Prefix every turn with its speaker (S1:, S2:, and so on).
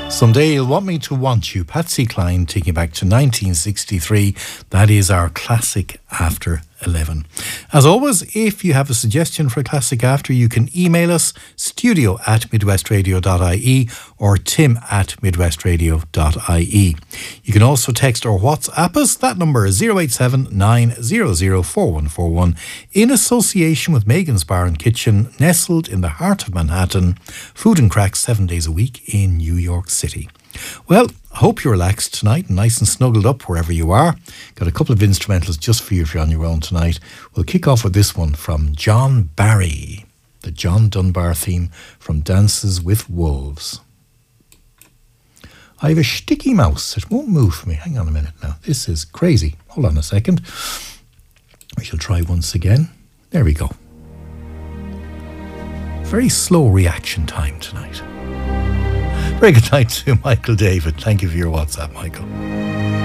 S1: Someday You'll Want Me to Want You. Patsy Cline, taking back to 1963. That is our classic after 11. As always, if you have a suggestion for a classic after, you can email us studio@midwestradio.ie or tim@midwestradio.ie. You can also text or WhatsApp us. That number is 087 900 4141 in association with Megan's Bar and Kitchen, nestled in the heart of Manhattan. Food and cracks 7 days a week in New York City. Well, I hope you're relaxed tonight and nice and snuggled up wherever you are. Got a couple of instrumentals just for you if you're on your own tonight. We'll kick off with this one from John Barry, the John Dunbar theme from Dances with Wolves. I have a sticky mouse. It won't move for me. Hang on a minute now. This is crazy. Hold on a second. We shall try once again. There we go. Very slow reaction time tonight. Very good night to Michael David. Thank you for your WhatsApp, Michael.